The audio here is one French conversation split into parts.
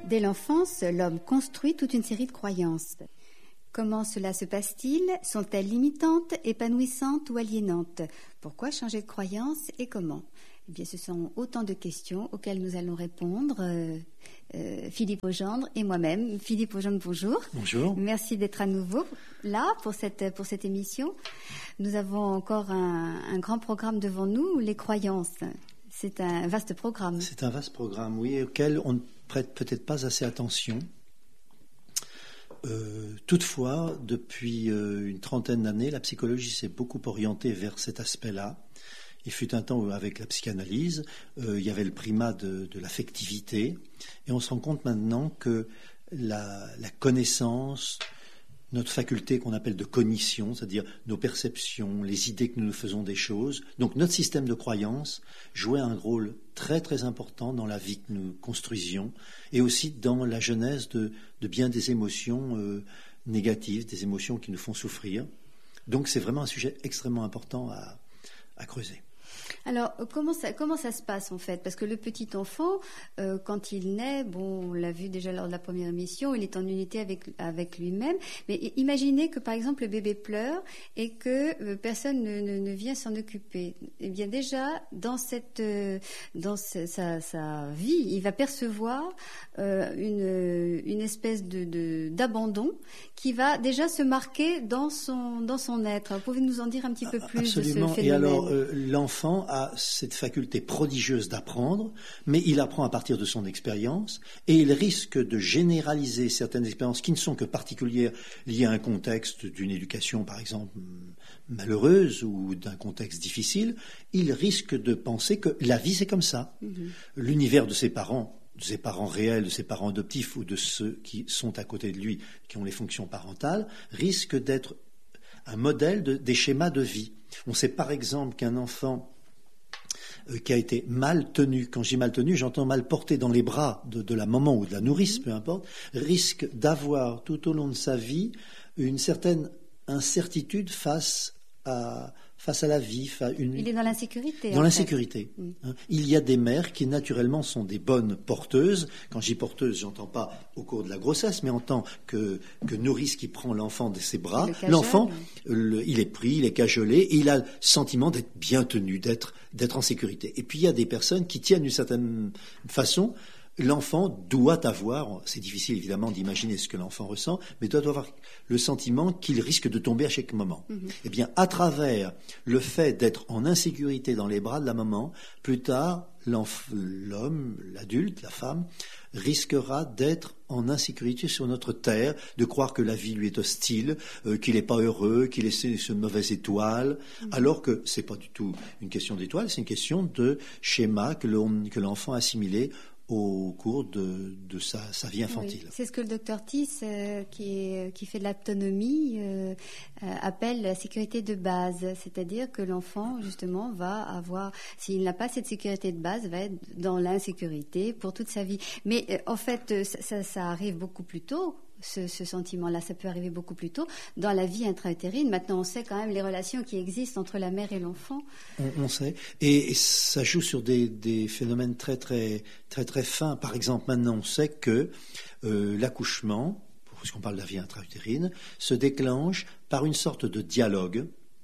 Dès l'enfance, l'homme construit toute une série de croyances. Comment cela se passe-t-il? Sont-elles limitantes, épanouissantes ou aliénantes? Pourquoi changer de croyance et comment? Eh bien, ce sont autant de questions auxquelles nous allons répondre, Philippe Augendre et moi-même. Philippe Augendre, bonjour. Bonjour. Merci d'être à nouveau là pour cette émission. Nous avons encore un grand programme devant nous, les croyances. C'est un vaste programme. C'est un vaste programme, oui, auquel on ne prête peut-être pas assez attention. Toutefois, depuis une trentaine d'années, la psychologie s'est beaucoup orientée vers cet aspect-là. Il fut un temps où, avec la psychanalyse, il y avait le primat de l'affectivité. Et on se rend compte maintenant que la connaissance, notre faculté qu'on appelle de cognition, c'est-à-dire nos perceptions, les idées que nous nous faisons des choses, donc notre système de croyance jouait un rôle très très important dans la vie que nous construisions et aussi dans la genèse de bien des émotions négatives, des émotions qui nous font souffrir. Donc c'est vraiment un sujet extrêmement important à creuser. Alors, comment ça se passe en fait? Parce que le petit enfant, quand il naît, bon, on l'a vu déjà lors de la première émission, il est en unité avec lui-même. Mais imaginez que par exemple le bébé pleure et que personne ne vient s'en occuper. Eh bien déjà, dans sa vie, il va percevoir une espèce d'abandon qui va déjà se marquer dans son être. Vous pouvez nous en dire un petit peu plus? Absolument. De ce phénomène? Et alors, l'enfant a cette faculté prodigieuse d'apprendre, mais il apprend à partir de son expérience et il risque de généraliser certaines expériences qui ne sont que particulières liées à un contexte d'une éducation, par exemple, malheureuse ou d'un contexte difficile. Il risque de penser que la vie, c'est comme ça. L'univers de ses parents réels, de ses parents adoptifs ou de ceux qui sont à côté de lui, qui ont les fonctions parentales, risque d'être un modèle des schémas de vie. On sait par exemple qu'un enfant qui a été mal tenu, quand je dis mal tenu, j'entends mal porté dans les bras de la maman ou de la nourrice, peu importe, risque d'avoir tout au long de sa vie une certaine incertitude face à la vie. Il est dans l'insécurité. Dans l'insécurité. Il y a des mères qui naturellement sont des bonnes porteuses. Quand je dis porteuse, j'entends pas au cours de la grossesse, mais en tant que nourrice qui prend l'enfant de ses bras. L'enfant, il est pris, il est cajolé, et il a le sentiment d'être bien tenu, d'être en sécurité. Et puis il y a des personnes qui tiennent d'une certaine façon. L'enfant doit avoir, c'est difficile évidemment d'imaginer ce que l'enfant ressent, mais doit avoir le sentiment qu'il risque de tomber à chaque moment. Eh bien, à travers le fait d'être en insécurité dans les bras de la maman, plus tard, l'homme, l'adulte, la femme, risquera d'être en insécurité sur notre terre, de croire que la vie lui est hostile, qu'il n'est pas heureux, qu'il est une mauvaise étoile, alors que c'est pas du tout une question d'étoile, c'est une question de schéma que l'enfant a assimilé au cours de sa vie infantile. Oui, c'est ce que le docteur Tiss, qui fait de l'autonomie, appelle la sécurité de base. C'est-à-dire que l'enfant, justement, va avoir, s'il n'a pas cette sécurité de base, va être dans l'insécurité pour toute sa vie. Mais en fait, ça arrive beaucoup plus tôt. Ce sentiment-là, ça peut arriver beaucoup plus tôt dans la vie intra-utérine. Maintenant, on sait quand même les relations qui existent entre la mère et l'enfant. On sait, et ça joue sur des phénomènes très très très très fins. Par exemple, maintenant, on sait que l'accouchement, puisqu'on parle de la vie intra-utérine, se déclenche par une sorte de dialogue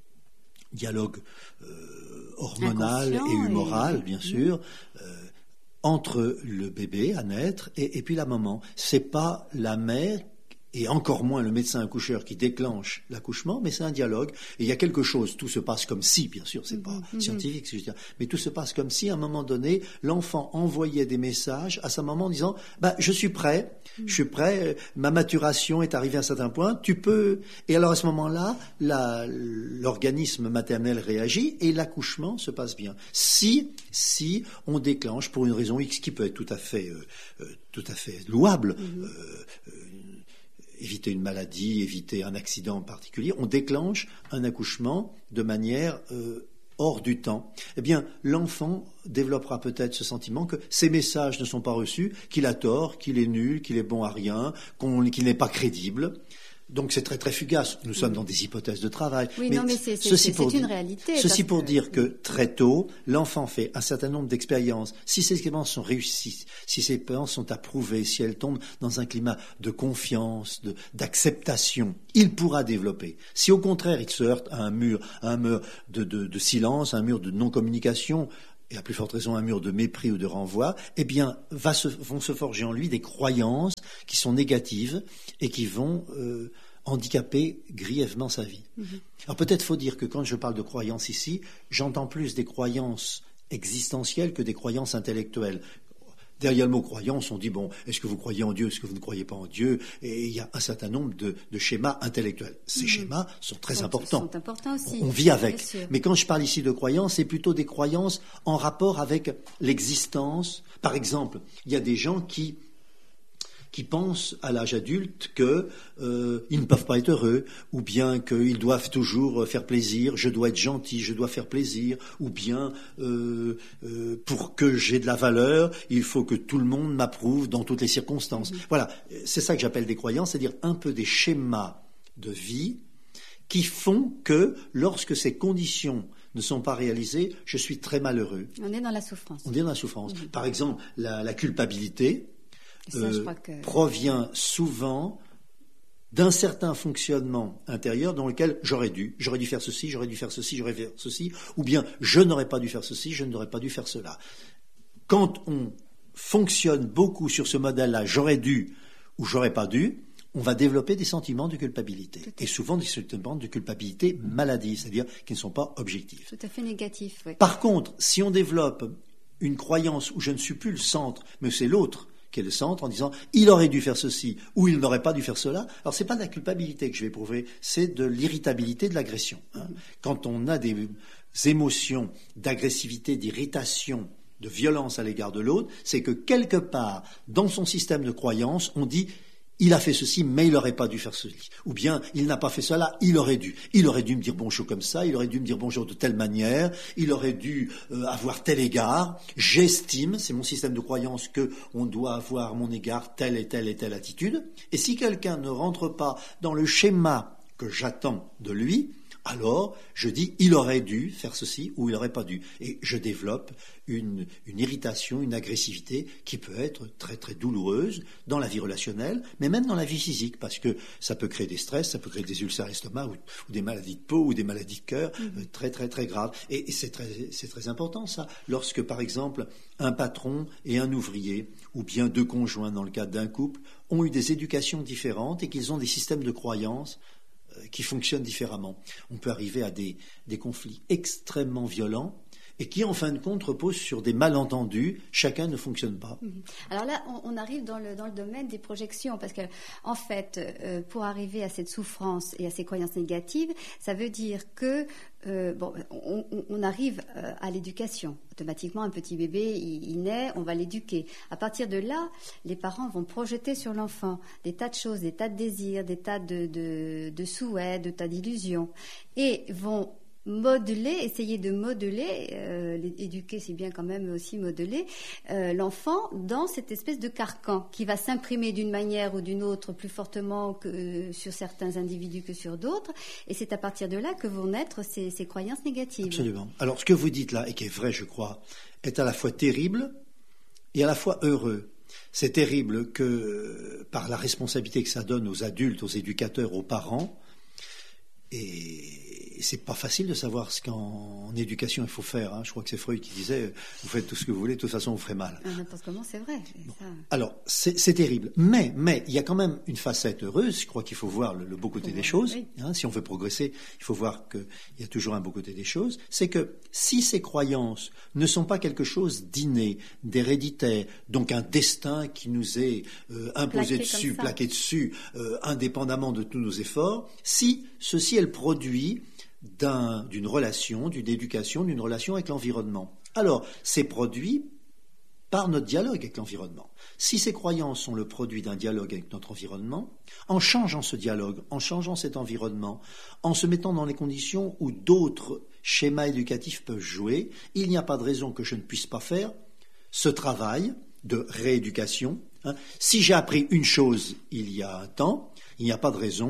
hormonal et humoral, bien sûr. Entre le bébé à naître et puis la maman. C'est pas la mère et encore moins le médecin accoucheur qui déclenche l'accouchement, mais c'est un dialogue. Et il y a quelque chose, tout se passe comme si, bien sûr, c'est pas scientifique, ce que je veux dire, mais tout se passe comme si, à un moment donné, l'enfant envoyait des messages à sa maman en disant « je suis prêt, ma maturation est arrivée à un certain point, tu peux… » Et alors à ce moment-là, l'organisme maternel réagit et l'accouchement se passe bien. Si on déclenche, pour une raison X qui peut être tout à fait louable, éviter une maladie, éviter un accident en particulier, on déclenche un accouchement de manière hors du temps. Eh bien, l'enfant développera peut-être ce sentiment que ces messages ne sont pas reçus, qu'il a tort, qu'il est nul, qu'il est bon à rien, qu'il n'est pas crédible. Donc c'est très très fugace. Nous sommes dans des hypothèses de travail. Oui, mais c'est une réalité. Ceci pour dire que très tôt, l'enfant fait un certain nombre d'expériences. Si ces expériences sont réussies, si ces expériences sont approuvées, si elles tombent dans un climat de confiance, d'acceptation, il pourra développer. Si au contraire il se heurte à un mur de silence, un mur de non-communication, et à plus forte raison un mur de mépris ou de renvoi, eh bien vont se forger en lui des croyances qui sont négatives et qui vont handicaper grièvement sa vie. Alors peut-être faut dire que quand je parle de croyances ici, j'entends plus des croyances existentielles que des croyances intellectuelles. Derrière le mot croyance, on dit, bon, est-ce que vous croyez en Dieu, est-ce que vous ne croyez pas en Dieu? Et il y a un certain nombre de schémas intellectuels. Ces schémas sont très importants. Sont importants aussi. On vit avec. Mais quand je parle ici de croyances, c'est plutôt des croyances en rapport avec l'existence. Par exemple, il y a des gens qui pensent à l'âge adulte qu'ils ne peuvent pas être heureux, ou bien qu'ils doivent toujours faire plaisir, je dois être gentil, je dois faire plaisir, ou bien pour que j'ai de la valeur, il faut que tout le monde m'approuve dans toutes les circonstances. Voilà, c'est ça que j'appelle des croyances, c'est-à-dire un peu des schémas de vie qui font que lorsque ces conditions ne sont pas réalisées, je suis très malheureux. On est dans la souffrance. On est dans la souffrance. Par exemple, la culpabilité provient souvent d'un certain fonctionnement intérieur dans lequel j'aurais dû faire ceci, j'aurais dû faire ceci, j'aurais dû faire ceci, ou bien je n'aurais pas dû faire ceci, je n'aurais pas dû faire cela. Quand on fonctionne beaucoup sur ce modèle-là, j'aurais dû ou j'aurais pas dû, on va développer des sentiments de culpabilité. Et souvent des sentiments de culpabilité maladie, c'est-à-dire qui ne sont pas objectifs. Tout à fait négatifs, oui. Par contre, si on développe une croyance où je ne suis plus le centre, mais c'est l'autre qui est le centre, en disant il aurait dû faire ceci ou il n'aurait pas dû faire cela. Alors c'est pas de la culpabilité que je vais éprouver, c'est de l'irritabilité, de l'agression. Quand on a des émotions d'agressivité, d'irritation, de violence à l'égard de l'autre, c'est que quelque part dans son système de croyance, on dit il a fait ceci, mais il n'aurait pas dû faire ceci. Ou bien, il n'a pas fait cela, il aurait dû. Il aurait dû me dire bonjour comme ça, il aurait dû me dire bonjour de telle manière, il aurait dû avoir tel égard. J'estime, c'est mon système de croyance, qu'on doit avoir à mon égard telle et telle et telle attitude. Et si quelqu'un ne rentre pas dans le schéma que j'attends de lui, alors je dis il aurait dû faire ceci ou il n'aurait pas dû. Et je développe une irritation, une agressivité qui peut être très très douloureuse dans la vie relationnelle, mais même dans la vie physique, parce que ça peut créer des stress, ça peut créer des ulcères à l'estomac ou des maladies de peau ou des maladies de cœur très très très graves. Et c'est très important ça. Lorsque par exemple un patron et un ouvrier, ou bien deux conjoints dans le cadre d'un couple, ont eu des éducations différentes et qu'ils ont des systèmes de croyances qui fonctionnent différemment. On peut arriver à des conflits extrêmement violents et qui, en fin de compte, reposent sur des malentendus. Chacun ne fonctionne pas. Alors là, on arrive dans le domaine des projections, parce que, en fait, pour arriver à cette souffrance et à ces croyances négatives, ça veut dire que on arrive à l'éducation. Automatiquement, un petit bébé, il naît, on va l'éduquer. À partir de là, les parents vont projeter sur l'enfant des tas de choses, des tas de désirs, des tas de souhaits, des tas d'illusions, et vont essayer de modeler, éduquer c'est bien quand même aussi modeler l'enfant dans cette espèce de carcan qui va s'imprimer d'une manière ou d'une autre plus fortement que sur certains individus que sur d'autres, et c'est à partir de là que vont naître ces croyances négatives. Absolument. Alors ce que vous dites là, et qui est vrai je crois, est à la fois terrible et à la fois heureux. C'est terrible que par la responsabilité que ça donne aux adultes, aux éducateurs, aux parents, et c'est pas facile de savoir ce qu'en éducation il faut faire. Je crois que c'est Freud qui disait vous faites tout ce que vous voulez, de toute façon vous ferez mal. N'importe comment, c'est vrai. Bon. Ça... Alors c'est terrible, mais il y a quand même une facette heureuse. Je crois qu'il faut voir le beau côté des choses. Oui. Si on veut progresser, il faut voir qu'il y a toujours un beau côté des choses. C'est que si ces croyances ne sont pas quelque chose d'inné, d'héréditaire, donc un destin qui nous est imposé dessus, plaqué dessus, indépendamment de tous nos efforts, si ceci est le produit d'une relation, d'une éducation, d'une relation avec l'environnement. Alors, c'est produit par notre dialogue avec l'environnement. Si ces croyances sont le produit d'un dialogue avec notre environnement, en changeant ce dialogue, en changeant cet environnement, en se mettant dans les conditions où d'autres schémas éducatifs peuvent jouer, il n'y a pas de raison que je ne puisse pas faire ce travail de rééducation. Si j'ai appris une chose il y a un temps, il n'y a pas de raison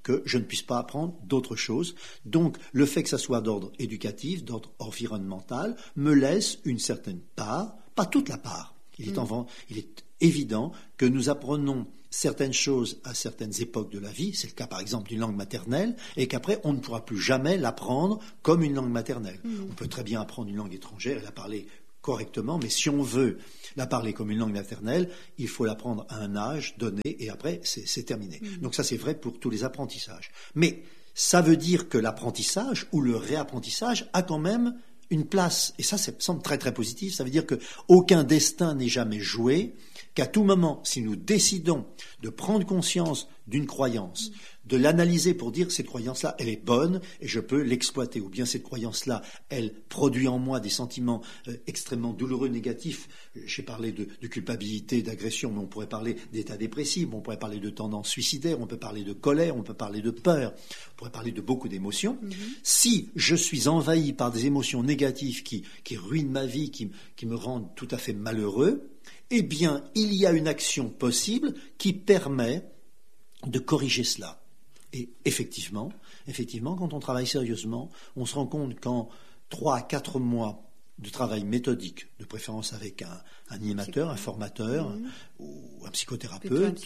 que je ne puisse pas apprendre d'autres choses. Donc, le fait que ça soit d'ordre éducatif, d'ordre environnemental, me laisse une certaine part, pas toute la part. Il est évident que nous apprenons certaines choses à certaines époques de la vie, c'est le cas par exemple d'une langue maternelle, et qu'après on ne pourra plus jamais l'apprendre comme une langue maternelle. On peut très bien apprendre une langue étrangère et la parler correctement, mais si on veut la parler comme une langue maternelle, il faut l'apprendre à un âge donné et après c'est terminé. Donc ça c'est vrai pour tous les apprentissages. Mais ça veut dire que l'apprentissage ou le réapprentissage a quand même une place, et ça semble très très positif, ça veut dire qu'aucun destin n'est jamais joué, qu'à tout moment, si nous décidons de prendre conscience d'une croyance, de l'analyser pour dire cette croyance-là, elle est bonne et je peux l'exploiter, ou bien cette croyance-là, elle produit en moi des sentiments extrêmement douloureux, négatifs. J'ai parlé de culpabilité, d'agression, mais on pourrait parler d'état dépressif, on pourrait parler de tendance suicidaire, on peut parler de colère, on peut parler de peur, on pourrait parler de beaucoup d'émotions. Si je suis envahi par des émotions négatives qui ruinent ma vie, qui me rendent tout à fait malheureux, eh bien, il y a une action possible qui permet de corriger cela. Et effectivement, quand on travaille sérieusement, on se rend compte qu'en 3 à 4 mois de travail méthodique, de préférence avec un animateur, un formateur ou un psychothérapeute,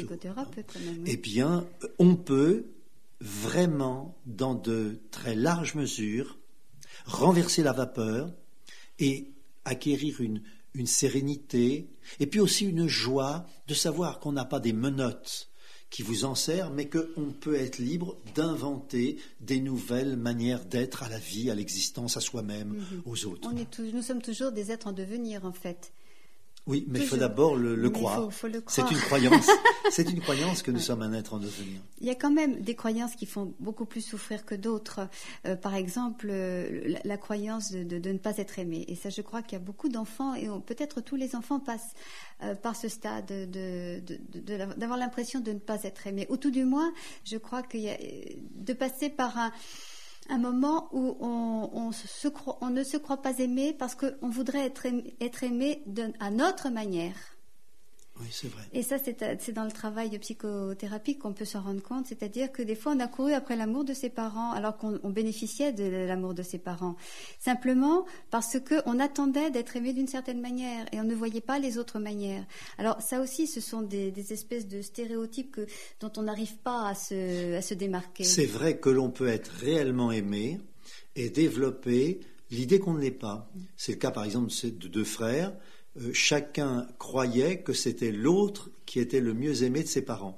eh bien, on peut vraiment, dans de très larges mesures, renverser la vapeur et acquérir une sérénité, et puis aussi une joie de savoir qu'on n'a pas des menottes qui vous enserrent, mais qu'on peut être libre d'inventer des nouvelles manières d'être à la vie, à l'existence, à soi-même, aux autres. Nous sommes toujours des êtres en devenir, en fait. Oui, mais il faut d'abord le croire. Faut le croire. C'est une croyance. C'est une croyance que nous sommes un être en devenir. Il y a quand même des croyances qui font beaucoup plus souffrir que d'autres. Par exemple, la croyance de ne pas être aimé. Et ça, je crois qu'il y a beaucoup d'enfants, et peut-être tous les enfants passent par ce stade d'avoir l'impression de ne pas être aimé. Ou tout du moins, je crois qu'il y a de passer par un moment où on ne se croit pas aimé parce qu'on voudrait être aimé à notre manière. Oui, c'est vrai. Et ça, c'est dans le travail de psychothérapie qu'on peut s'en rendre compte. C'est-à-dire que des fois, on a couru après l'amour de ses parents alors qu'on bénéficiait de l'amour de ses parents. Simplement parce qu'on attendait d'être aimé d'une certaine manière et on ne voyait pas les autres manières. Alors ça aussi, ce sont des espèces de stéréotypes dont on n'arrive pas à se démarquer. C'est vrai que l'on peut être réellement aimé et développer l'idée qu'on ne l'est pas. C'est le cas, par exemple, de 2 frères. Chacun croyait que c'était l'autre qui était le mieux aimé de ses parents.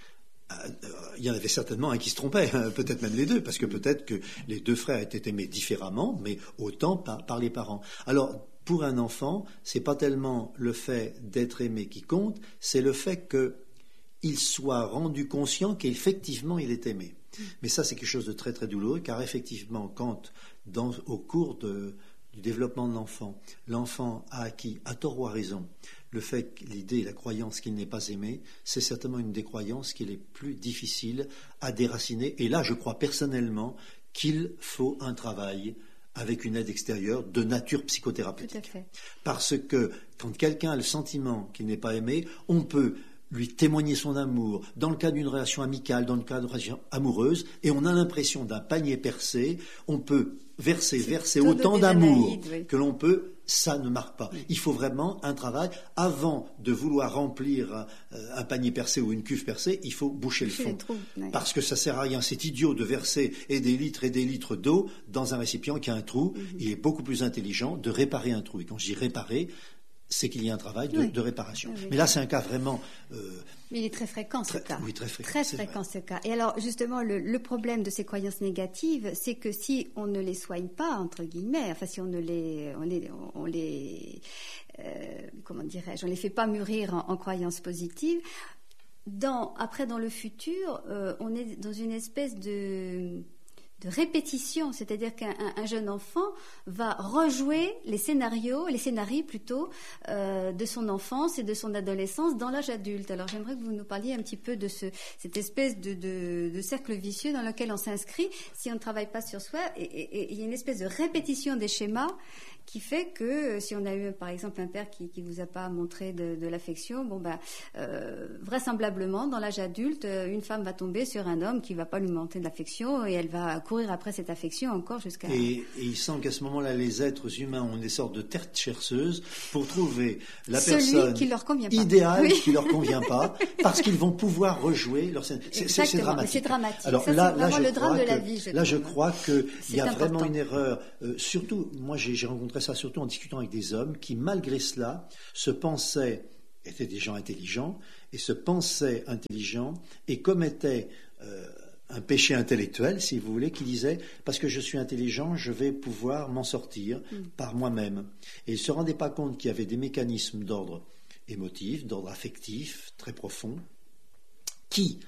Il y en avait certainement un qui se trompait, peut-être même les deux, parce que peut-être que les 2 frères étaient aimés différemment, mais autant par les parents. Alors, pour un enfant, c'est pas tellement le fait d'être aimé qui compte, c'est le fait qu'il soit rendu conscient qu'effectivement il est aimé. Mais ça, c'est quelque chose de très très douloureux, car effectivement, quand au cours du développement de l'enfant a acquis, à tort ou à raison, le fait que l'idée, la croyance qu'il n'est pas aimé, c'est certainement une des croyances qui est les plus difficiles à déraciner. Et là, je crois personnellement qu'il faut un travail avec une aide extérieure de nature psychothérapeutique. Tout à fait. Parce que quand quelqu'un a le sentiment qu'il n'est pas aimé, on peut lui témoigner son amour dans le cadre d'une relation amicale, dans le cadre d'une relation amoureuse, et on a l'impression d'un panier percé, on peut verser autant d'amour que l'on peut, ça ne marque pas. Il faut vraiment un travail. Avant de vouloir remplir un panier percé ou une cuve percée, il faut boucher le fond. Parce que ça ne sert à rien. C'est idiot de verser des litres d'eau dans un récipient qui a un trou. Il est beaucoup plus intelligent de réparer un trou. Et quand je dis réparer, c'est qu'il y a un travail de réparation. Oui. Mais là, c'est un cas vraiment... Mais il est très fréquent, ce cas. Oui, très fréquent. Très fréquent, ce cas. Et alors, justement, le problème de ces croyances négatives, c'est que si on ne les soigne pas, entre guillemets, enfin, si on ne les... comment dirais-je, on les fait pas mûrir en croyances positives, après, dans le futur, on est dans une espèce de répétition, c'est-à-dire qu'un jeune enfant va rejouer les scénarios plutôt de son enfance et de son adolescence dans l'âge adulte. Alors j'aimerais que vous nous parliez un petit peu de cette espèce de cercle vicieux dans lequel on s'inscrit si on ne travaille pas sur soi, et il y a une espèce de répétition des schémas qui fait que si on a eu par exemple un père qui vous a pas montré de l'affection, vraisemblablement dans l'âge adulte, une femme va tomber sur un homme qui va pas lui montrer de l'affection et elle va courir après cette affection encore jusqu'à... Et il semble qu'à ce moment-là, les êtres humains ont des sortes de terres chercheuses pour trouver la personne qui leur convient pas. Idéale, qui leur convient pas, parce qu'ils vont pouvoir rejouer leur scène. C'est dramatique. C'est dramatique. Alors ça, là, c'est vraiment le drame de la vie. Je crois qu'il y a important. vraiment une erreur. Surtout, moi, j'ai rencontré ça surtout en discutant avec des hommes qui, malgré cela, étaient des gens intelligents, et se pensaient intelligents et commettaient un péché intellectuel, si vous voulez, qui disait « parce que je suis intelligent, je vais pouvoir m'en sortir par moi-même ». Et ils ne se rendaient pas compte qu'il y avait des mécanismes d'ordre émotif, d'ordre affectif, très profond, qui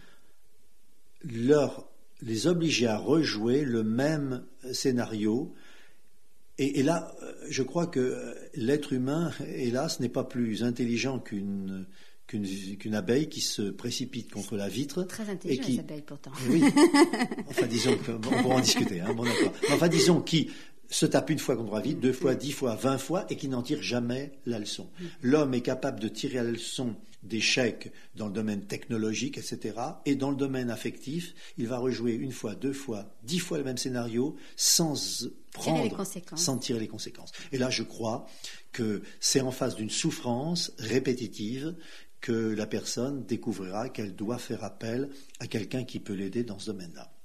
les obligeaient à rejouer le même scénario. Et là, je crois que l'être humain, hélas, n'est pas plus intelligent qu'une abeille qui se précipite contre la vitre. Très intelligent, les abeilles, pourtant. Oui. Enfin, disons qu'on pourra en discuter. Bon, d'accord. Enfin, disons qui se tape une fois contre la vitre, 2 fois, 10 fois, 20 fois, et qui n'en tire jamais la leçon. L'homme est capable de tirer la leçon d'échecs dans le domaine technologique, etc. Et dans le domaine affectif, il va rejouer 1 fois, 2 fois, 10 fois le même scénario sans tirer les conséquences. Et là, je crois que c'est en face d'une souffrance répétitive que la personne découvrira qu'elle doit faire appel à quelqu'un qui peut l'aider dans ce domaine-là.